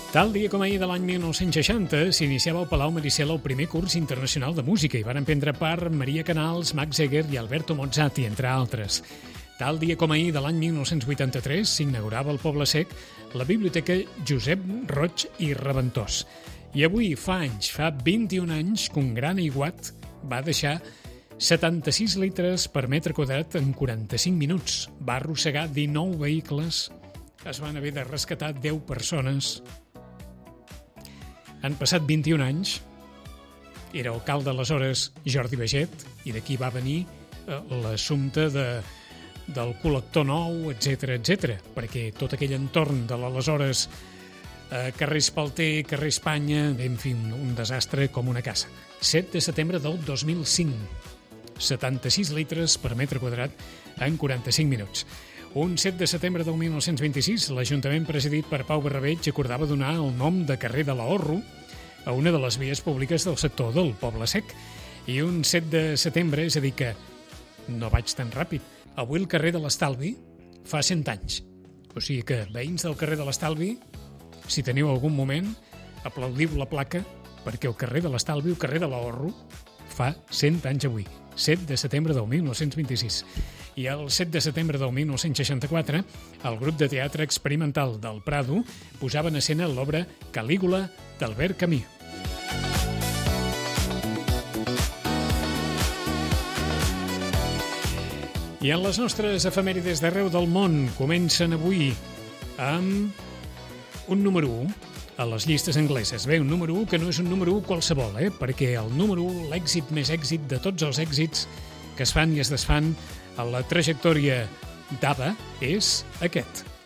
Tal dia com ahir de l'any 1960 s'iniciava al Palau Maricel el primer curs internacional de música. Hi van prendre part Maria Canals, Max Reger i Alberto Mozzati, entre altres. Tal dia com ahir de l'any 1983 s'inaugurava al Poble Sec la Biblioteca Josep Roig i Reventós. I avui fa 21 anys, que un gran aiguat va deixar 76 litres per metre quadrat en 45 minuts. Va arrossegar 19 vehicles, es van haver de rescatar 10 persones. Han passat 21 anys, era alcalde aleshores Jordi Baget, i d'aquí va venir l'assumpte del col·lector nou, etc, perquè tot aquell entorn de l'aleshores carrer Espalter, carrer Espanya, en fi, un desastre com una casa. 7 de setembre del 2005, 76 litres per metre quadrat en 45 minuts. Un 7 de setembre del 1926, l'Ajuntament presidit per Pau Barrabeig acordava donar el nom de carrer de l'Ahorro a una de les vies públiques del sector del Poble Sec. I un 7 de setembre, és a dir que no vaig tan ràpid, avui el carrer de l'Estalvi fa 100 anys. O sigui que, veïns del carrer de l'Estalvi, si teniu algun moment, aplaudiu la placa perquè el carrer de l'Estalvi, el carrer de l'Ahorro, fa 100 anys avui. 7 de setembre del 1926. I el 7 de setembre del 1964, el grup de teatre experimental del Prado posava en escena l'obra Calígula d'Albert Camus. I en les nostres efemèrides d'arreu del món comencen avui amb un número 1 a les llistes angleses. Bé, un número 1 que no és un número 1 qualsevol, perquè el número 1, l'èxit més èxit de tots els èxits que es fan i es desfan a la trajectòria d'ABBA és aquest.